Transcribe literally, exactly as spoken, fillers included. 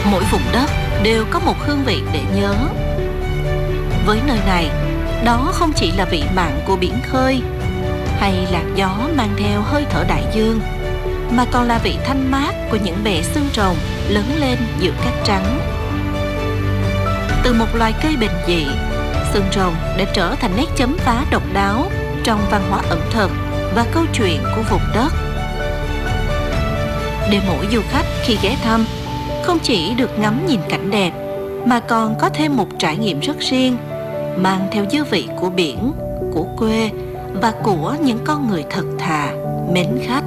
Mỗi vùng đất đều có một hương vị để nhớ. Với nơi này, đó không chỉ là vị mặn của biển khơi hay lạc gió mang theo hơi thở đại dương, mà còn là vị thanh mát của những bệ xương rồng lớn lên giữa cát trắng. Từ một loài cây bình dị, xương rồng đã trở thành nét chấm phá độc đáo trong văn hóa ẩm thực và câu chuyện của vùng đất. Để mỗi du khách khi ghé thăm không chỉ được ngắm nhìn cảnh đẹp, mà còn có thêm một trải nghiệm rất riêng, mang theo dư vị của biển, của quê và của những con người thật thà, mến khách.